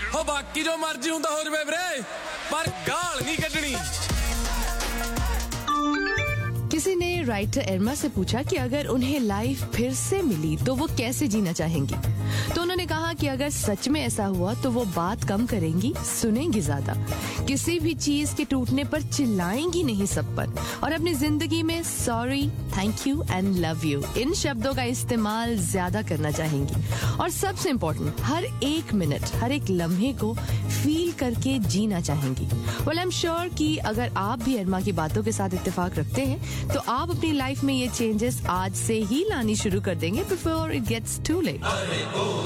हो बाकी जो मर्जी ਹੁੰਦਾ ਹੋ ਜਵੇ ਵੀਰੇ पर गाल नहीं कटनी। किसी ने राइटर एर्मा से पूछा कि अगर उन्हें लाइफ फिर से मिली तो वो कैसे जीना चाहेंगी। तो उन्होंने कहा कि अगर सच में ऐसा हुआ तो वो बात कम करेंगी, सुनेंगी ज्यादा, किसी भी चीज के टूटने पर चिल्लाएंगी नहीं सब पर, और अपनी जिंदगी में sorry, thank you and love you in शब्दों का इस्तेमाल ज्यादा करना चाहेंगी। और सबसे इम्पोर्टेंट, हर एक मिनट, हर एक लम्हे को फील करके जीना चाहेंगी। वेल आई एम श्योर कि अगर आप भी एर्मा की बातों के साथ इत्तेफाक रखते हैं तो आप अपनी लाइफ में ये चेंजेस आज से ही लानी शुरू कर देंगे before it gets to late.